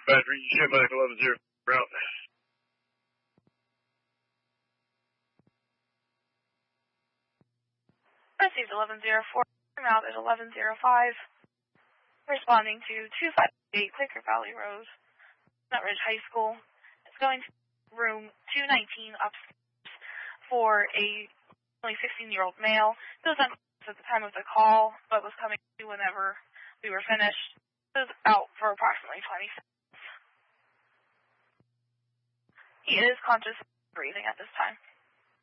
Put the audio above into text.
Patrick, you should make 11-0 route. Received 1104, out at 1105. Responding to 258 Quaker Valley Road, Nut Ridge High School. It's going to room 219 upstairs for a only 16-year-old male. He was unconscious at the time of the call, but was coming to whenever we were finished. He was out for approximately 20 seconds. He is conscious and breathing at this time.